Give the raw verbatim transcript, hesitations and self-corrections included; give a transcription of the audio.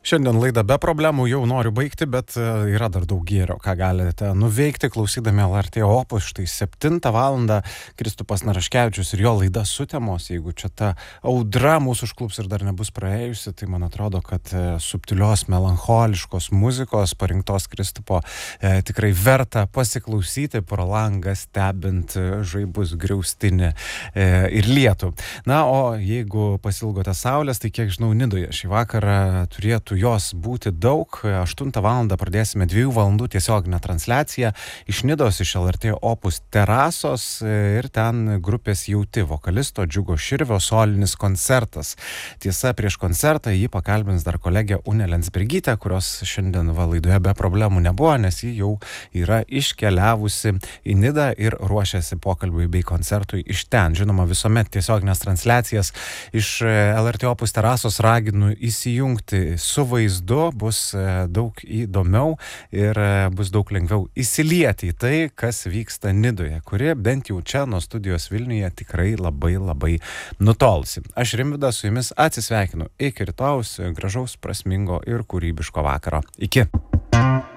Šiandien laida be problemų, jau noriu baigti, bet yra dar daug gėrio, ką galite nuveikti, klausydami L R T Opus. Štai septintą valandą Kristupas Naraškevičius ir jo laida Sutemos. Jeigu čia ta audra mūsų užklups ir dar nebus praėjusi, tai man atrodo, kad subtilios, melancholiškos muzikos parinktos Kristupo e, tikrai verta pasiklausyti pro langą, stebint žaibus, griaustinį e, ir lietų. Na, o jeigu pasilgote saulės, tai kiek žinau, Nidoje šį vakarą turėtų jos būti daug. aštuntą valandą pradėsime dviejų valandų tiesioginę transliaciją iš Nidos, iš L R T Opus terasos ir ten grupės Jauti vokalisto Džiugo Širvio solinis koncertas. Tiesa, prieš koncertą jį pakalbins dar kolegė Unė Lensbergytė, kurios šiandien va laidoje be problemų nebuvo, nes ji jau yra iškeliavusi į Nidą ir ruošiasi pokalbiui bei koncertui iš ten. Žinoma, visuomet tiesioginės transliacijas iš L R T Opus terasos raginu įsijungti su vaizdu, bus daug įdomiau ir bus daug lengviau įsilieti į tai, kas vyksta Nidoje, kuri bent jau čia nuo studijos Vilniuje tikrai labai labai nutolusi. Aš Rimvydas su jumis atsisveikinu. Iki rytojaus, gražaus, prasmingo ir kūrybiško vakaro. Iki.